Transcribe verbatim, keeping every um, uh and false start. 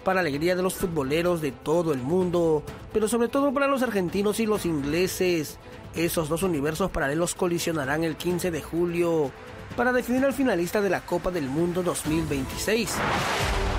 para alegría de los futboleros de todo el mundo, pero sobre todo para los argentinos y los ingleses. Esos dos universos paralelos colisionarán el quince de julio para definir al finalista de la Copa del Mundo dos mil veintiséis.